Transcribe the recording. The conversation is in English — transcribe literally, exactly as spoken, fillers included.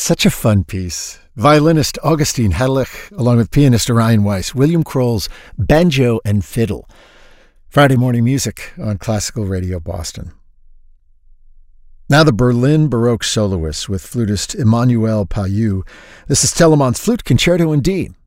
Such a fun piece. Violinist Augustine Hedlich, along with pianist Orion Weiss, William Kroll's Banjo and Fiddle. Friday morning music on Classical Radio Boston. Now the Berlin Baroque soloists with flutist Emmanuel Payou. This is Telemann's Flute Concerto in D.